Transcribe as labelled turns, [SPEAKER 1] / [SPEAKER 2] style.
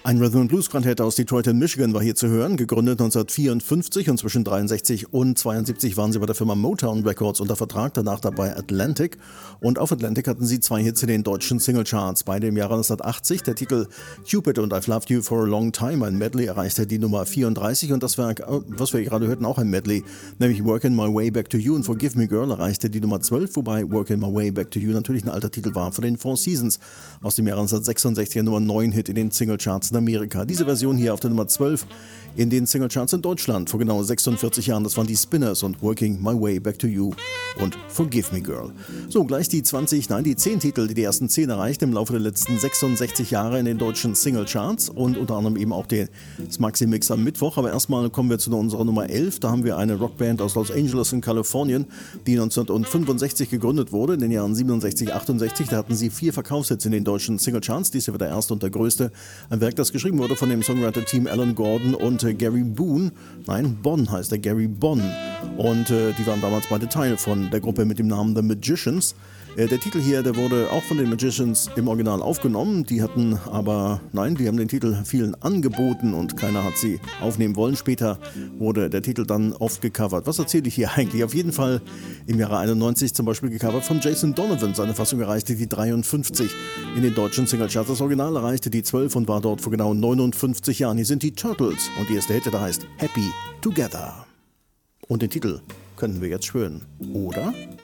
[SPEAKER 1] Ein Rhythm & Blues Quartett aus Detroit in Michigan war hier zu hören, gegründet 1954 und zwischen 63 und 72 waren sie bei der Firma Motown Records unter Vertrag, danach dabei Atlantic und auf Atlantic hatten sie 2 Hits in den deutschen Singlecharts, beide im Jahre 1980, der Titel Cupid und I've Loved You for a Long Time, ein Medley erreichte die Nummer 34 und das Werk, was wir gerade hörten, auch ein Medley, nämlich Workin' My Way Back to You und Forgive Me Girl erreichte die Nummer 12, wobei Workin' My Way Back to You natürlich ein alter Titel war von den Four Seasons aus dem Jahre 1966, Nummer 9 Hit in den Singlecharts in Amerika. Diese Version hier auf der Nummer 12 in den Singlecharts in Deutschland vor genau 46 Jahren. Das waren die Spinners und Working My Way Back to You und Forgive Me Girl. So, gleich die 10 Titel, die ersten 10 erreicht im Laufe der letzten 66 Jahre in den deutschen Singlecharts und unter anderem eben auch das Maxi-Mix am Mittwoch. Aber erstmal kommen wir zu unserer Nummer 11. Da haben wir eine Rockband aus Los Angeles in Kalifornien, die 1965 gegründet wurde, in den Jahren 67, 68. Da hatten sie 4 Verkaufshits in den deutschen Singlecharts. Dies hier war der erste und der größte. Ein Werk, das geschrieben wurde von dem Songwriter-Team Alan Gordon und Gary Boone. Nein, Bonn heißt er, Gary Bonn. Und die waren damals beide Teil von der Gruppe mit dem Namen The Magicians. Der Titel hier, der wurde auch von den Magicians im Original aufgenommen. Die haben den Titel vielen angeboten und keiner hat sie aufnehmen wollen. Später wurde der Titel dann oft gecovert. Was erzähle ich hier eigentlich? Auf jeden Fall im Jahre 91 zum Beispiel gecovert von Jason Donovan. Seine Fassung erreichte die 53 in den deutschen Singlecharts. Das Original erreichte die 12 und war dort vor genau 59 Jahren. Hier sind die Turtles und die erste Hit, der heißt Happy Together. Und den Titel können wir jetzt hören, oder?